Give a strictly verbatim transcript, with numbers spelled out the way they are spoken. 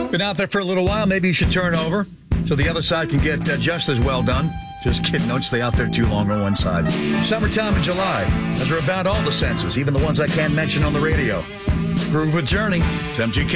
Been out there for a little while. Maybe you should turn over so the other side can get uh, just as well done. Just kidding. Don't stay out there too long on one side. Summertime in July. Those are about all the senses, even the ones I can't mention on the radio. Groove with Journey. It's M G K.